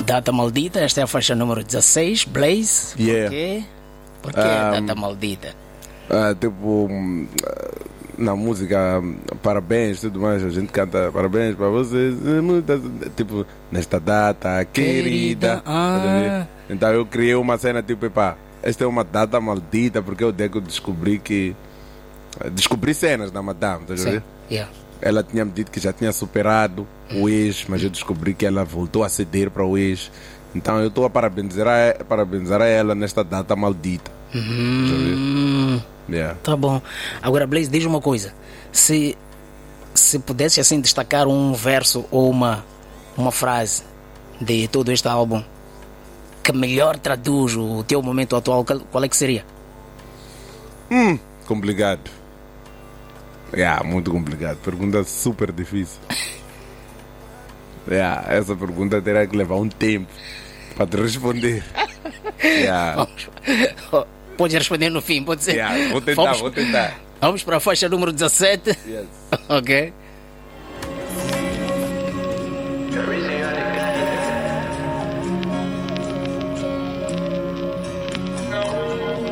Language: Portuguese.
Data Maldita, esta é a faixa número 16, Blaze. Yeah. Por quê a Data Maldita? Tipo, na música, parabéns, tudo mais, a gente canta parabéns para vocês, tipo, nesta data querida. Então eu criei uma cena tipo, epá, esta é uma data maldita, porque eu que eu descobri cenas da Madame, estás a ver? Yeah. Ela tinha me dito que já tinha superado o ex, mas eu descobri que ela voltou a ceder para o ex. Então eu estou a parabenizar a ela nesta data maldita. Yeah. Tá bom. Agora, Blaze, diz uma coisa. Se pudesse assim destacar um verso ou uma frase de todo este álbum que melhor traduz o teu momento atual, qual é que seria? Complicado. Muito complicado. Pergunta super difícil. Essa pergunta terá que levar um tempo para te responder. Pode responder no fim, pode ser? Vou tentar. Vamos para a faixa número 17. Yes. Ok. There is a